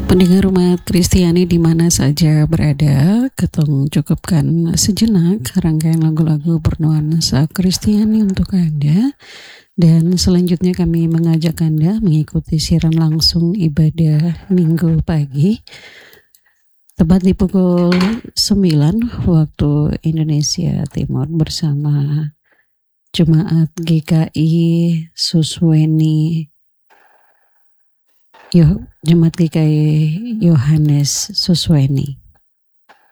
Pendengar umat Kristiani di mana saja berada, ketong cukupkan sejenak rangkaian lagu-lagu bernuansa Kristiani untuk Anda. Dan selanjutnya kami mengajak Anda mengikuti siaran langsung ibadah Minggu pagi. Tepat di pukul 9 waktu Indonesia Timur bersama Jemaat GKI Susweni Jemaat GKI Yohanes Susweni.